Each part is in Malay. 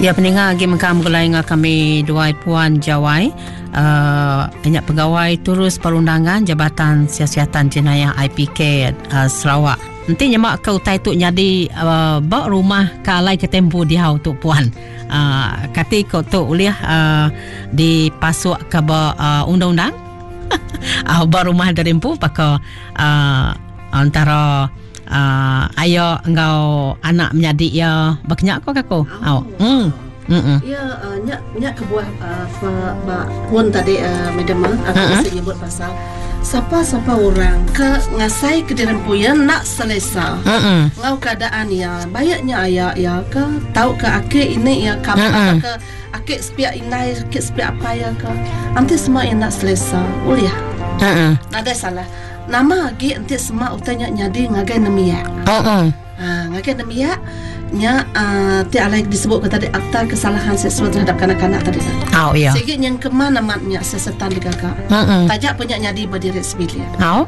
Ya peninga agi mengkam gulai nga kami duai puan Jawai banyak pegawai turus perundangan Jabatan Siasatan Jenayah IPK Sarawak. Nanti nyemak kau tai tu nyadi bak rumah kalai ketempu di hau tu puan. Kati kau tu uliah dipasuk ke undang-undang. Bak rumah dari empu pakai antara ayah engkau anak menjadi ya berkenyak kau kako. Ya nyak kebuah pun tadi madam aku mesti nyebut pasal siapa orang ke ngasai ke dalam puyan nak selesa. Ngau keadaan ya banyaknya ayah ya ke tahu ke akhir ini ya kamu ke akhir sepiak inai akhir sepiak apa ya ke nanti semua yang nak selesa. Uliah. Nada salah. Nama lagi nanti semua utanya nyadi ngagai namiak. Ngagai namiak nya tiada lagi disebut tadi akta kesalahan seksual terhadap kanak-kanak tadi kan. Iya. Segi yang kemana matnya sesetan digagak. Tajak punya nyadi berdiri sebilia.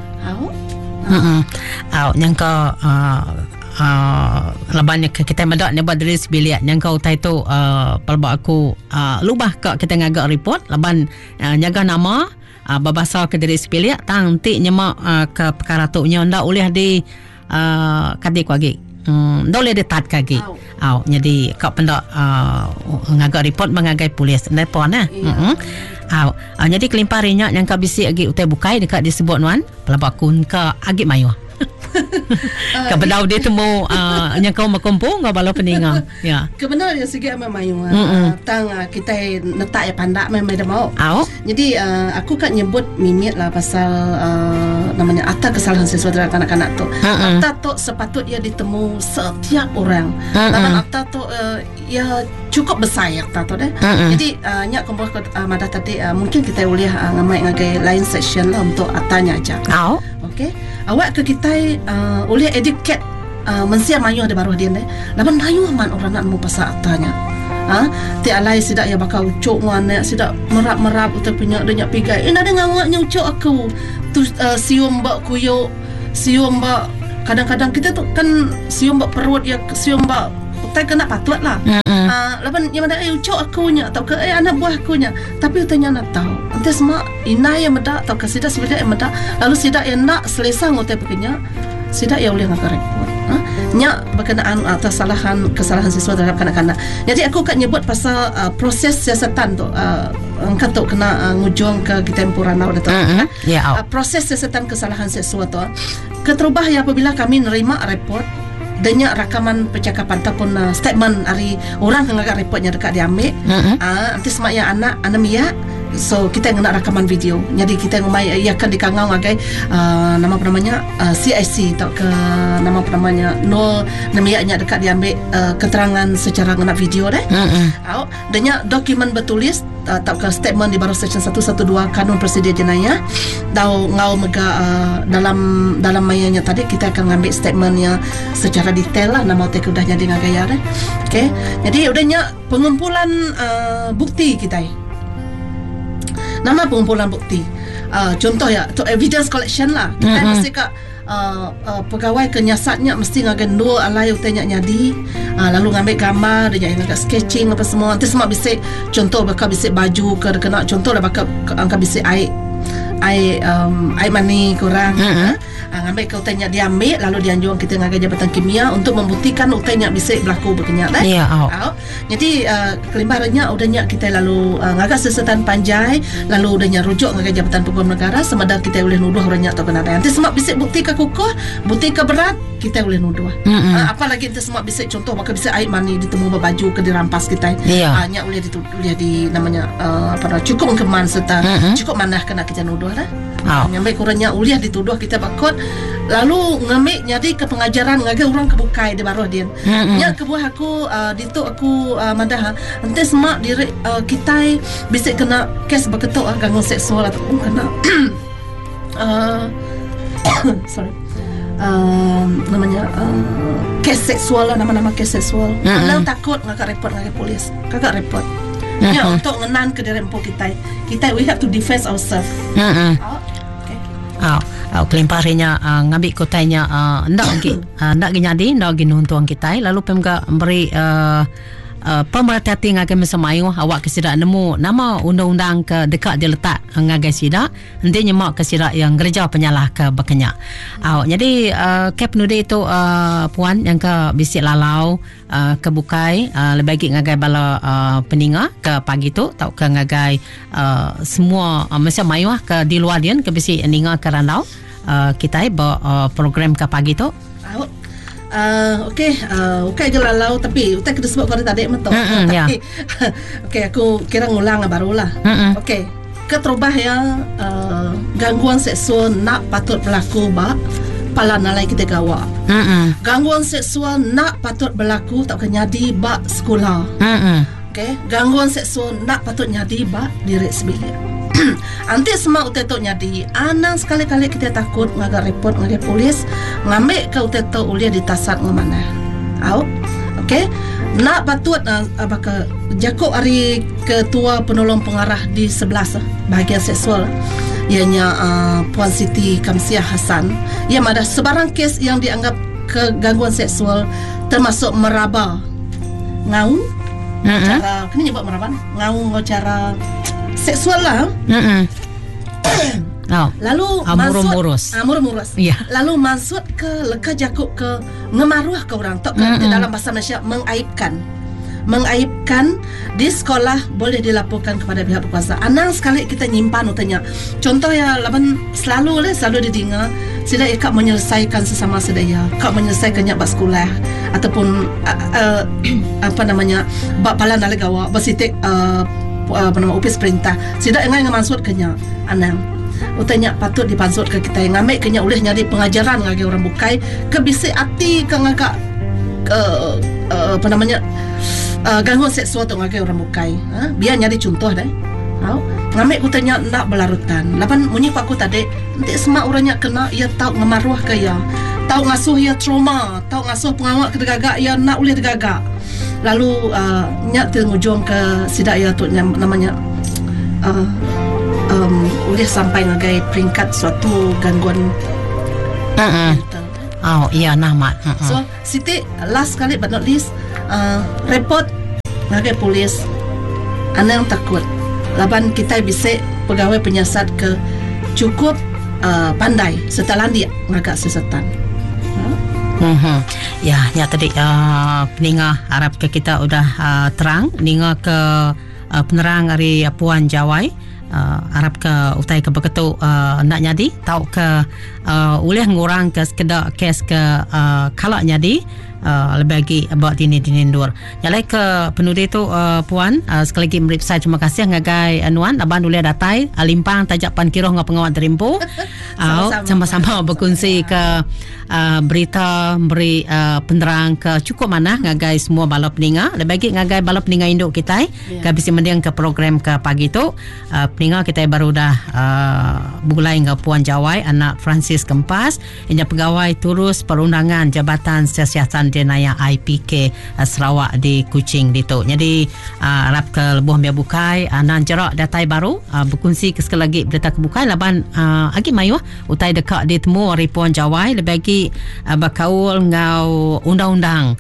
Yang ke labannya kita medak ni berdiri sebilia. Yang kau tai tu pelbak aku lubah ke kita ngagak report laban nyaga nama babasa ke diri sebilia nanti nyemak ke perkara tu nya ndak oleh di kadik wagi. Boleh detat kaki. Jadi kau pendak ngagak report mengagai polis telefon jadi kelimparinya yang kau bisi agi utai bukai dekat disebut nuan pelabakun ke agi mayu. Kebedau dia temu yang kau makumpu ngau bala peninga. Ya. Kebenar dia segi ama mayu. Tang kita netak ya pandak memang ada mau. Jadi aku kan nyebut mimit lah pasal namanya akta kesalahan seksual terhadap anak-anak tu. Akta tu sepatutnya ditemu setiap orang. Namun akta tu ya cukup besar akta tu deh. Jadi nyak kumpul madah tadi mungkin kita boleh ngamai ngagai lain section lah untuk aktanya aja. Okey. Awak ke kita oleh educate mensia mayu ada baru dia deh. Laban mayu man orang nak mu pasal aktanya. Ti alai sidak ya bakal ucuk ngane sidak merap-merap uta punya dia pigai. Ada ngawaknya ucuk aku. Tu sium bak kuyuk, sium bak kadang-kadang kita tu kan sium bak perut ya sium bak utai kena patut lah. Laban yang mana ucuk aku nya atau ke anak buah aku nya. Tapi utanya nak tahu. Nanti semua inai yang medak atau ke sidak sebedak yang medak lalu sidak yang nak selesa ngotai begini. Sidak ya boleh ngakak repot. Nya berkenaan atas kesalahan seksual terhadap kanak-kanak. Jadi aku kan nyebut pasal proses siasatan tu. Engkau tu kena ngujung ke kita Ranau tu. Proses siasatan kesalahan seksual tu. Keterubah ya apabila kami nerima report danya rakaman percakapan ataupun statement hari orang yang agak reportnya dekat diambil. Nanti semak yang anak Mia. So kita nak rakaman video. Jadi kita ngumai akan dikangau ngagai nama namanya CIC atau ke nama namanya no namiaknya dekat diambil keterangan secara ngena video deh. Danya dokumen bertulis atau ke statement di baru section 112 Kanun Prosedur Jenayah. Dau ngau mega dalam mayanya tadi kita akan ngambil statementnya secara detail lah nama tek udah jadi ngagaya deh. Okey. Jadi udahnya pengumpulan bukti kita. Nama pengumpulan bukti. Contoh ya, to evidence collection lah. Kita mesti kat pegawai kenyasatnya mesti ngagen dua alai utanya nyadi. Lalu ngambil gambar, dia ngagen sketching apa semua. Nanti semua bisik contoh bakal bisik baju ke kena contoh lah bakal angka bisik air mani kurang. Ngambil ke utanya diambil lalu dianjurkan kita ngagai Jabatan Kimia untuk membuktikan utanya bisa berlaku berkenyak Jadi kelimbarannya udahnya kita lalu ngagai sesetan panjai lalu udahnya rujuk ngagai Jabatan Peguam Negara semada kita boleh nuduh orangnya atau kena nanti semua bisa bukti ke kukuh bukti ke berat kita boleh nuduh. Apalagi kita semua bisa contoh maka bisa air mani ditemu baju ke dirampas kita. Nya boleh di namanya cukup keman serta cukup manah kena kita nuduh dah. Ngambil kurangnya uliah dituduh kita bakot lalu ngambil nyadi ke pengajaran ngagai orang kebukai di baruh dia. Nya kebuah aku ditu aku madah nanti semak diri kita bisa kena kes berketuk gangguan seksual atau kena sorry namanya kes seksual lah nama-nama kes seksual. Kalau takut ngakak report ngagai polis kakak report. Ya untuk ngenan ke diri empu kita we have to defend ourselves. Kelimparinya ngambil kotanya ndak lagi nyadi ndak lagi nuntuang kita lalu pemga beri pemerhati ngagai mesamayu awak kesidak nemu nama undang-undang ke dekat dia letak ngagai sidak nanti nyemak kesidak yang gereja penyalah ke berkenyak. Jadi ke penude itu puan yang ke bisik lalau ke bukai lebih lagi ngagai bala peninga ke pagi tu tau ke ngagai semua mesamayu ke di luar dia ke bisik ninga ke randau kita program ke pagi tu. Okey gelalau tapi utai kena sebut pada tadi betul. Tapi okey aku kira ngulang barulah. Okey, keterubah ya gangguan seksual nak patut berlaku ba pala nalai kita gawa. Gangguan seksual nak patut berlaku tak kenyadi ba sekolah. Okey, gangguan seksual nak patut nyadi ba diri sendiri. Anti semua utetok nyadi anang sekali-kali kita takut ngagak report ngagak polis ngambil ke utetok ulia ditasat ngamana. Okey, nak patut apakah Jakob hari ketua penolong pengarah di 11 bahagian seksual ianya Puan Siti Kamsiah Hassan yang ada sebarang kes yang dianggap kegangguan seksual termasuk meraba ngau cara kena nyebut meraba ngau cara seksual lah. Lalu murus. Lalu maksud ke leka Jakob ke ngemaruah ke orang tok ke dalam bahasa Malaysia mengaibkan di sekolah boleh dilaporkan kepada pihak berkuasa. Anang sekali kita nyimpan utanya. Contoh ya laban selalu didengar sida ikak menyelesaikan sesama sedaya, kak menyelesaikannya bak sekolah ataupun bak palan nalegawa basitik upis perintah sidak engai ngamansut kenya anang utanya patut dipansut ke kita yang ngambil kenya oleh nyari pengajaran ngagi orang bukai ke bisik hati ke ngagak gangguan seksual tu ngagi orang bukai biar nyari contoh dah ngambil kutanya nak berlarutan lapan munyi aku tadi nanti semua orangnya kena ia tahu ngemaruah ke ya tahu ngasuh ia trauma tahu ngasuh pengawal kedegagak ia nak oleh degagak lalu nyak tengujung ke sidak ya tu namanya boleh sampai ngagai peringkat suatu gangguan mental. Nama. So Siti last kali but not least report ngagai polis anang takut laban kita bisa pegawai penyiasat ke cukup pandai setelah dia ngagak sesetan. Ya tadi peninga harap ke kita udah terang ninga ke penerang hari Puan Jawai harap ke utai ke beketu nak nyadi tau ke boleh ngurang ke sekedar kes ke kalak nyadi lebih lagi buat dini dur. Nyalai ke penudi tu Puan sekali lagi beri saya terima kasih ngagai anuan aban boleh datai limpang tajak pan kiroh ngau pengawat terimpu. Sama-sama berkongsi ke berita beri penerang ke cukup mana ngagai semua bala peninga lebih lagi ngagai bala peninga induk kita ke bisa mendiang ke program ke pagi tu peninga kita baru dah mulai ngau Puan Jawai anak Francis Kempas inya pegawai turus perundangan Jabatan Siasatan Jenayah IPK Sarawak di Kuching ditu. Jadi harap ke lebuh biar bukai nan jerak datai baru berkongsi ke sekali lagi berita kebukai laban agi mayu utai dekat ditemu hari Puan Jawai lebih lagi bakaul ngau undang-undang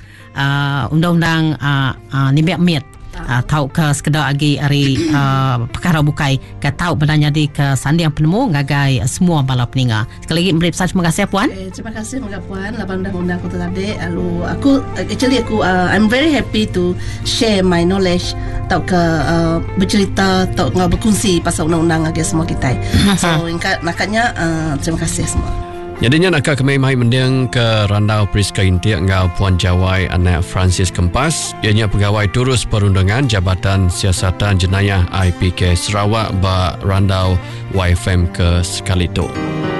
nimbak mit tahu ke sekedar lagi hari perkara bukai ke tahu benarnya di ke sanding penemu ngagai semua bala peninga. Sekali lagi beri pesan terima kasih Puan. Terima kasih Puan laban undang-undang aku tadi lalu aku I'm very happy to share my knowledge tahu ke bercerita tahu ngau berkongsi pasal undang-undang ngagai semua kita. So nakatnya terima kasih semua. Jadinya nak kami mai mendiang ke randau Priska Intiak ngau Puan Jawai anak Francis Kempas ianya pegawai turus perundangan Jabatan Siasatan Jenayah IPK Sarawak ba randau YFM ke sekali tu.